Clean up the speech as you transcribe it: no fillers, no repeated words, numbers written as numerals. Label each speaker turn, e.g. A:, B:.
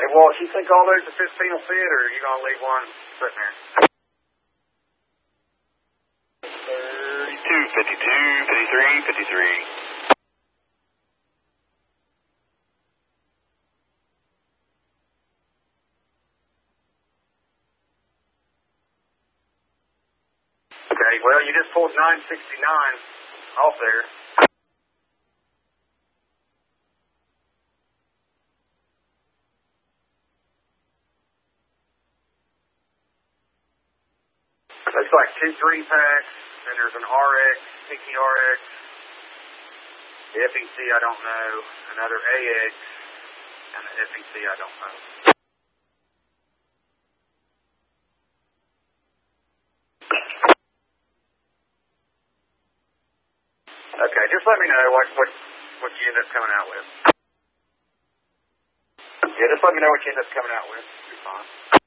A: Well, if you think all those at 15 will fit, or are you going to leave one sitting there?
B: 32, 52, 53, 53.
A: Okay, well, you just pulled 969 off there. Looks like 2 3-packs, and there's an RX, PTRX, the FEC I don't know, another AX, and the FEC I don't know. Okay, just let me know what you end up coming out with. Yeah, just let me know what you end up coming out with. It'll be fine.